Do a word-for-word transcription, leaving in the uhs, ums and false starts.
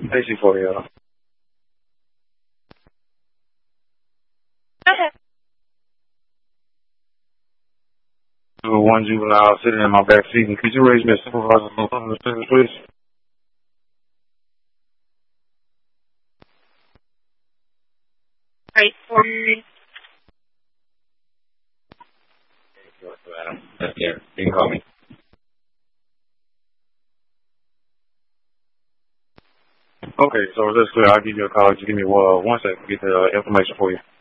Basically for you. Okay. One juvenile sitting in my back seat. Could you raise me a supervisor from the students, please? Right. For That's there. You can call me. Okay, so that's clear. I'll give you a call. Just give me uh, one second to get the uh, information for you.